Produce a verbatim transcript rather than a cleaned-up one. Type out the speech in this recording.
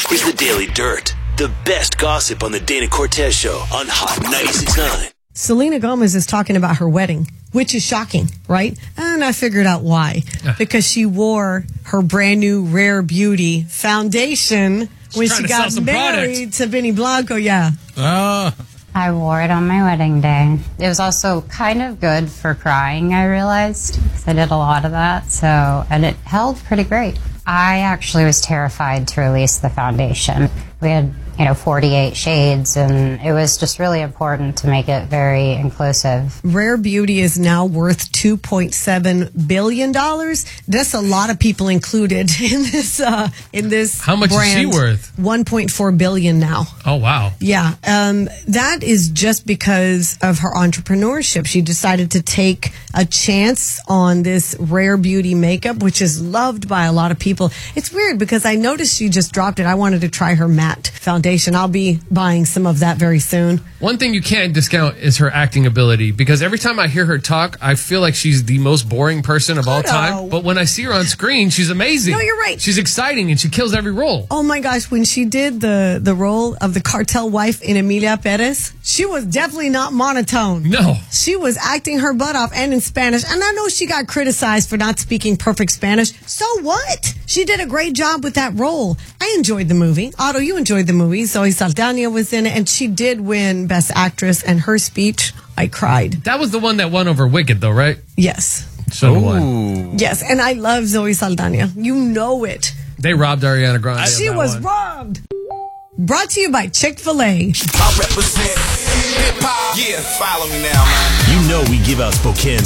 is the Daily Dirt. The best gossip on the Dana Cortez Show on Hot ninety-six point nine. Selena Gomez is talking about her wedding, which is shocking, right? And I figured out why. Because she wore her brand new Rare Beauty foundation when she got married product. to Benny Blanco. Yeah. Oh. I wore it on my wedding day. It was also kind of good for crying, I realized, because I did a lot of that. So, and it held pretty great. I actually was terrified to release the foundation. We had, you know, forty-eight shades, and it was just really important to make it very inclusive. Rare Beauty is now worth two point seven billion dollars. That's a lot of people included in this uh, in this How much brand. is she worth? one point four billion dollars now. Oh, wow. Yeah. Um, that is just because of her entrepreneurship. She decided to take a chance on this Rare Beauty makeup, which is loved by a lot of people. It's weird because I noticed she just dropped it. I wanted to try her matte foundation. I'll be buying some of that very soon. One thing you can't discount is her acting ability, because every time I hear her talk, I feel like she's the most boring person of all time. But when I see her on screen, she's amazing. No, you're right. She's exciting and she kills every role. Oh my gosh, when she did the, the role of the cartel wife in Emilia Perez, she was definitely not monotone. No. She was acting her butt off and in Spanish. And I know she got criticized for not speaking perfect Spanish. So what? She did a great job with that role. I enjoyed the movie. Otto, you enjoyed the movie. Zoe Saldana was in it, and she did win Best Actress, and her speech, I cried. That was the one that won over Wicked, though, right? Yes. So do I. Yes, and I love Zoe Saldana. You know it. They robbed Ariana Grande. She on that was one. robbed. Brought to you by Chick-fil-A. I represent hip-hop. Yeah, follow me now, man. You know we give out Spokane's